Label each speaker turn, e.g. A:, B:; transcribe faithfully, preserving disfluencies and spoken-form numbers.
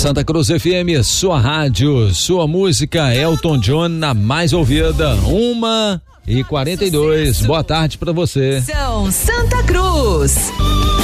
A: Santa Cruz F M, sua rádio, sua música, Elton John na mais ouvida, uma e quarenta e dois. Boa tarde pra você.
B: São Santa Cruz.